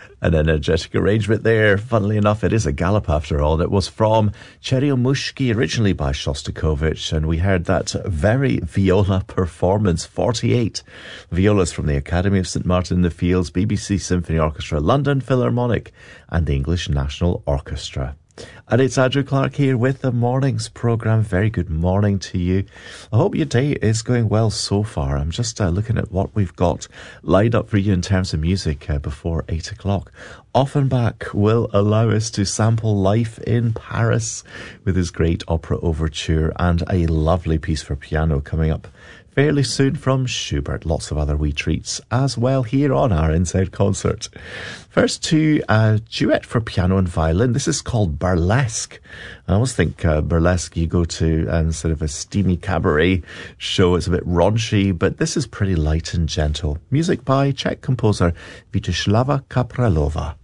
An energetic arrangement there. Funnily enough, it is a galop after all. It was from Cheriomushki, originally by Shostakovich, and we heard that very viola performance, 48 violas from the Academy of St Martin in the Fields, BBC Symphony Orchestra, London Philharmonic, and the English National Orchestra. And it's Andrew Clark here with the morning's programme. Very good morning to you. I hope your day is going well so far. I'm just looking at what we've got lined up for you in terms of music before 8 o'clock. Offenbach will allow us to sample life in Paris with his great opera overture, and a lovely piece for piano coming up fairly soon from Schubert. Lots of other wee treats as well here on our Inside Concert. First to a duet for piano and violin. This is called Burlesque. I always think burlesque, you go to sort of a steamy cabaret show. It's a bit raunchy, but this is pretty light and gentle. Music by Czech composer Vítislava Kapralova.